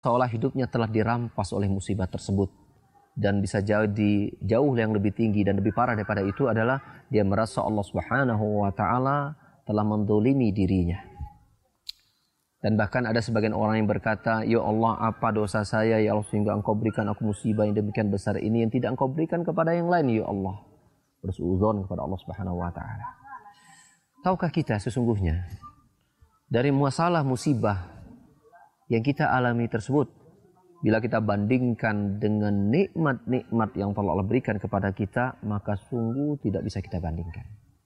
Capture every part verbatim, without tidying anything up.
seolah hidupnya telah dirampas oleh musibah tersebut. Dan bisa jadi jauh yang lebih tinggi dan lebih parah daripada itu adalah dia merasa Allah Subhanahu wa ta'ala telah mendolimi dirinya. Dan bahkan ada sebagian orang yang berkata, ya Allah, apa dosa saya ya Allah sehingga engkau berikan aku musibah yang demikian besar ini yang tidak engkau berikan kepada yang lain ya Allah. Bersuudzon kepada Allah Subhanahu wa ta'ala. Tahukah kita sesungguhnya dari masalah musibah yang kita alami tersebut, bila kita bandingkan dengan nikmat-nikmat yang telah Allah berikan kepada kita, maka sungguh tidak bisa kita bandingkan.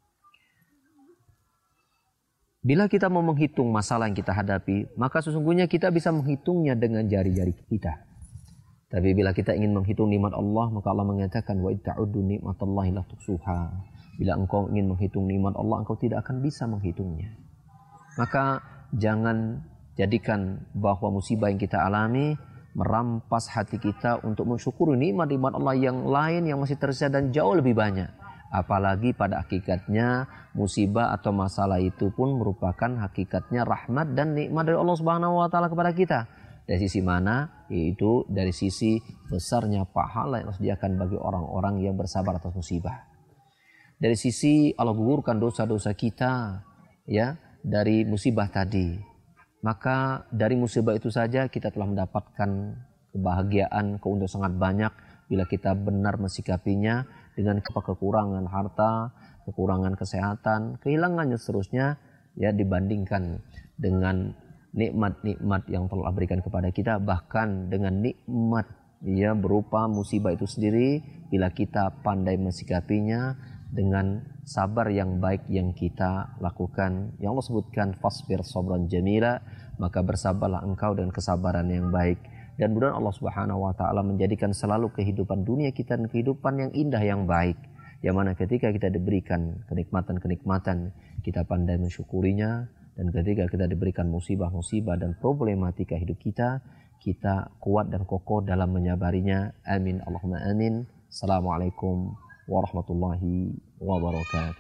Bila kita mau menghitung masalah yang kita hadapi, maka sesungguhnya kita bisa menghitungnya dengan jari-jari kita. Tapi bila kita ingin menghitung nikmat Allah, maka Allah mengatakan, wa itta'uddu nikmatallahi la tuhsuha. Bila engkau ingin menghitung nikmat Allah, engkau tidak akan bisa menghitungnya. Maka jangan jadikan bahwa musibah yang kita alami merampas hati kita untuk mensyukuri nikmat-nikmat Allah yang lain yang masih tersisa dan jauh lebih banyak. Apalagi pada hakikatnya musibah atau masalah itu pun merupakan hakikatnya rahmat dan nikmat dari Allah Subhanahu wa taala kepada kita. Dari sisi mana? Yaitu dari sisi besarnya pahala yang disediakan bagi orang-orang yang bersabar atas musibah. Dari sisi Allah gugurkan dosa-dosa kita ya dari musibah tadi. Maka dari musibah itu saja kita telah mendapatkan kebahagiaan, keuntungan sangat banyak bila kita benar mensikapinya dengan kekurangan harta, kekurangan kesehatan, kehilangannya seterusnya ya dibandingkan dengan nikmat-nikmat yang telah berikan kepada kita, bahkan dengan nikmat ya berupa musibah itu sendiri bila kita pandai mensikapinya dengan sabar yang baik yang kita lakukan. Yang Allah sebutkan fasbir sabran jamila, maka bersabarlah engkau dengan kesabaran yang baik. Dan mudah-mudahan Allah Subhanahu wa taala menjadikan selalu kehidupan dunia kita dan kehidupan yang indah yang baik. Yang mana ketika kita diberikan kenikmatan-kenikmatan, kita pandai mensyukurinya, dan ketika kita diberikan musibah-musibah dan problematika hidup kita, kita kuat dan kokoh dalam menyabarinya. Amin Allahumma amin. Assalamualaikum warahmatullahi wabarakatuh.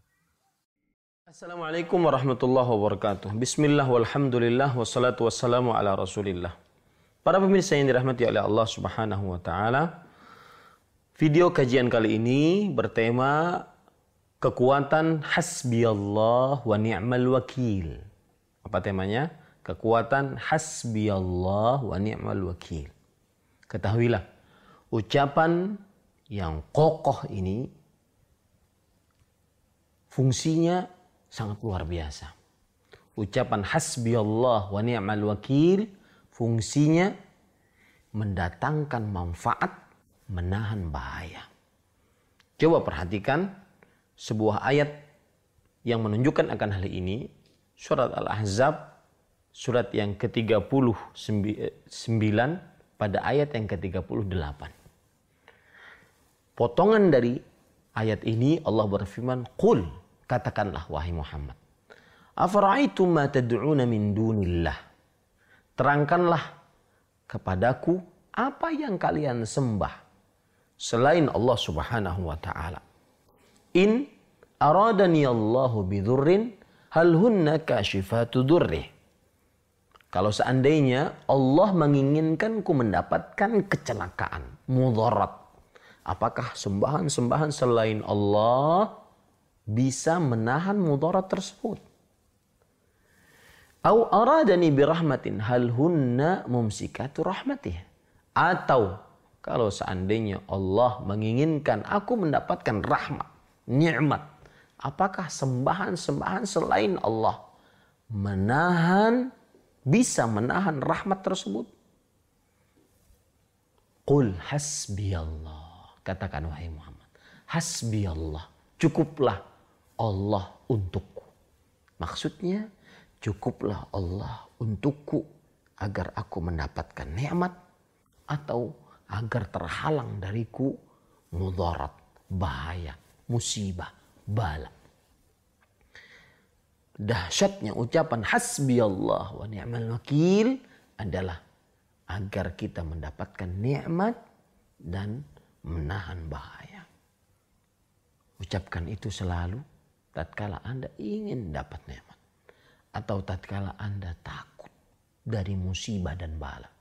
Assalamualaikum warahmatullahi wabarakatuh. Bismillah walhamdulillah wassalatu wassalamu ala rasulillah. Para pemirsa yang dirahmati oleh Allah Subhanahu wa taala, video kajian kali ini bertema kekuatan hasbiyallah wa ni'mal wakil. Apa temanya? Kekuatan hasbiyallah wa ni'mal wakil. Ketahuilah, ucapan yang kokoh ini fungsinya sangat luar biasa. Ucapan hasbiyallah wa ni'mal wakil fungsinya mendatangkan manfaat, menahan bahaya. Coba perhatikan sebuah ayat yang menunjukkan akan hal ini. Surat Al-Ahzab, surat yang ke tiga puluh sembilan pada ayat yang ke tiga puluh delapan. Potongan dari ayat ini Allah berfirman, "Qul," katakanlah wahai Muhammad, "Afara'aitum ma tad'una min dunillah?" Terangkanlah kepadaku apa yang kalian sembah selain Allah Subhanahu wa taala. In aradani Allahu bidurrin hal hunna kashifatu durrih. Kalau seandainya Allah menginginkanku mendapatkan kecelakaan, mudarat, apakah sembahan-sembahan selain Allah bisa menahan mudarat tersebut? Au aradani birahmatin hal hunna mumsikatu rahmatih. Atau kalau seandainya Allah menginginkan aku mendapatkan rahmat, nikmat, apakah sembahan-sembahan selain Allah menahan, bisa menahan rahmat tersebut? Qul hasbiyallah. Katakan wahai Muhammad, hasbiyallah, cukuplah Allah untukku. Maksudnya, cukuplah Allah untukku agar aku mendapatkan nikmat atau agar terhalang dariku mudarat, bahaya, musibah, bala. Dahsyatnya ucapan hasbiyallah wa ni'mal wakil adalah agar kita mendapatkan nikmat dan menahan bahaya. Ucapkan itu selalu tatkala Anda ingin dapat nikmat atau tatkala Anda takut dari musibah dan bala.